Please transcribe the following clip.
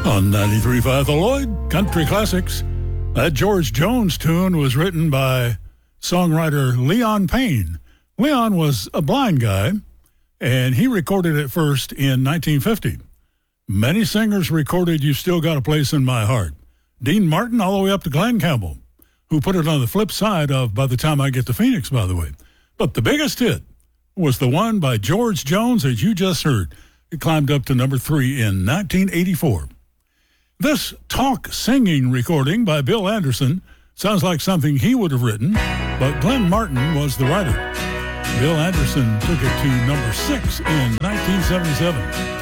On 93.5 The Lloyd Country Classics. That George Jones tune was written by songwriter Leon Payne. Leon was a blind guy, and he recorded it first in 1950. Many singers recorded You Still Got a Place in My Heart. Dean Martin all the way up to Glenn Campbell, who put it on the flip side of By the Time I Get to Phoenix, by the way. But the biggest hit was the one by George Jones that you just heard. It climbed up to number 3 in 1984. This talk-singing recording by Bill Anderson sounds like something he would have written, but Glenn Martin was the writer. Bill Anderson took it to number 6 in 1977.